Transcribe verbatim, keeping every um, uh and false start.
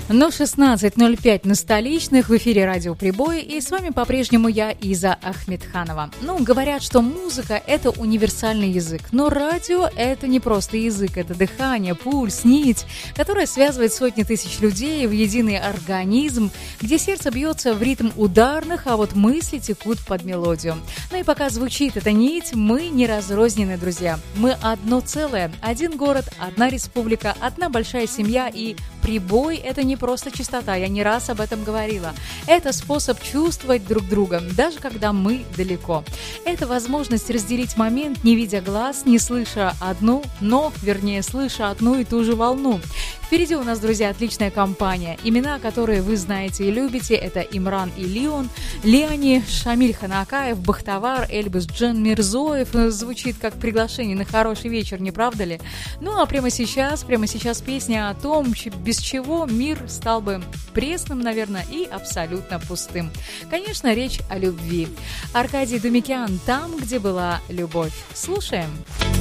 Ну, шестнадцать ноль пять на столичных, в эфире радио «Прибой», и с вами по-прежнему я, Иза Ахмедханова. Ну, говорят, что музыка – это универсальный язык, но радио – это не просто язык, это дыхание, пульс, нить, которая связывает сотни тысяч людей в единый организм, где сердце бьется в ритм ударных, а вот мысли текут под мелодию. Ну и пока звучит эта нить, мы не разрознены, друзья. Мы одно целое, один город, одна республика, одна большая семья, и «Прибой» – это не просто частота, я не раз об этом говорила. Это способ чувствовать друг друга, даже когда мы далеко. Это возможность разделить момент, не видя глаз, не слыша одну, но, вернее, слыша одну и ту же волну. Впереди у нас, друзья, отличная компания. Имена, которые вы знаете и любите, это Имран и Леон, Леони, Шамиль Ханакаев, Бахтавар, Эльбус Джанмирзоев. Звучит как приглашение на хороший вечер, не правда ли? Ну а прямо сейчас, прямо сейчас песня о том, без чего мир стал бы пресным, наверное, и абсолютно пустым. Конечно, речь о любви. Аркадий Думикян «Там, где была любовь». Слушаем.